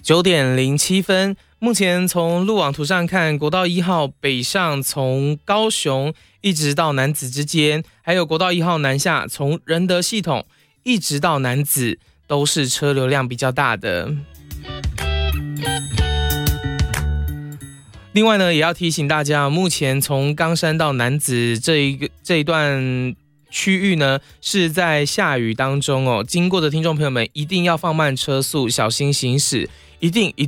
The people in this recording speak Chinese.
9:07，目前从路网图上看，国道1号北上从高雄一直到楠梓之间，还有国道1号南下从仁德系统一直到楠梓，都是车流量比较大的。另外呢，也要提醒大家，目前从冈山到楠梓这一段区域呢，是在下雨当中哦，经过的听众朋友们一定要放慢车速，小心行驶，一定